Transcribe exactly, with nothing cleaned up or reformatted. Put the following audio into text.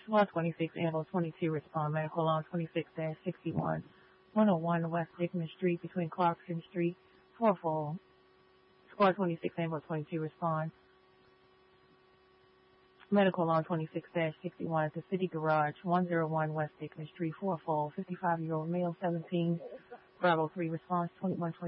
Squad twenty-six, Ambulance twenty-two, respond. Medical Law twenty-six sixty-one, one oh one West Dickman Street between Clarkson Street, four four. Squad twenty-six, Ambulance twenty-two, respond. Medical Law twenty-six sixty-one at the City Garage, one oh one West Dickman Street, four four. fifty-five-year-old male, seventeen. Bravo three, response twenty-one twenty.